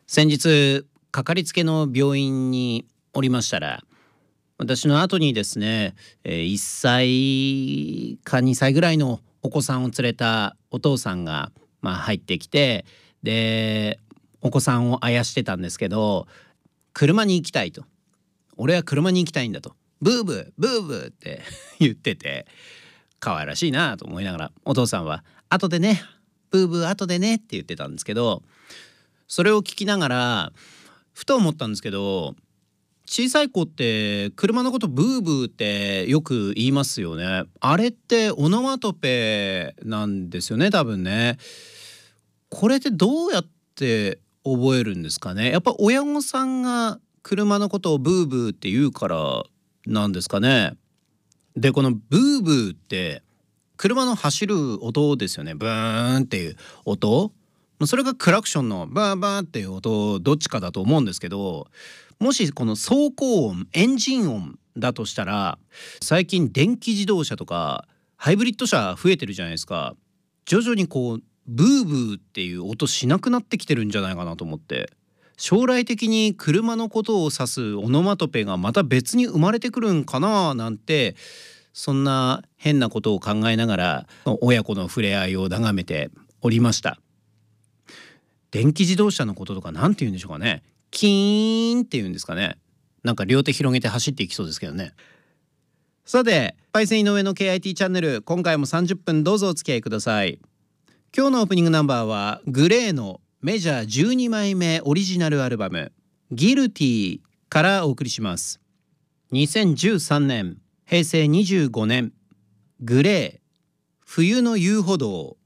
先日かかりつけの病院におりましたら、私の後にですね、1歳か2歳ぐらいのお子さんを連れたお父さんが、入ってきて、でお子さんをあやしてたんですけど、車に行きたいと、俺は車に行きたいんだと、ブーブーブーブーって言ってて、可愛らしいなと思いながら、お父さんは後でね、ブーブー後でねって言ってたんですけど、それを聞きながらふと思ったんですけど、小さい子って車のことブーブーってよく言いますよね。あれってオノマトペなんですよね、多分ね。これってどうやって覚えるんですかね。やっぱ親御さんが車のことをブーブーって言うからなんですかね。でこのブーブーって車の走る音ですよね。ブーンっていう音、それがクラクションのバーバーっていう音、どっちかだと思うんですけど、もしこの走行音、エンジン音だとしたら、最近電気自動車とかハイブリッド車増えてるじゃないですか。徐々にこうブーブーっていう音しなくなってきてるんじゃないかなと思って、将来的に車のことを指すオノマトペがまた別に生まれてくるんかななんて、そんな変なことを考えながら親子の触れ合いを眺めておりました。電気自動車のこととかなんて言うんでしょうかね。キーンって言うんですかね。なんか両手広げて走っていきそうですけどね。さて、パイセン井上の KIT チャンネル、今回も30分どうぞお付き合いください。今日のオープニングナンバーはグレーのメジャー12枚目オリジナルアルバムギルティからお送りします。2013年平成25年、グレー冬の遊歩道。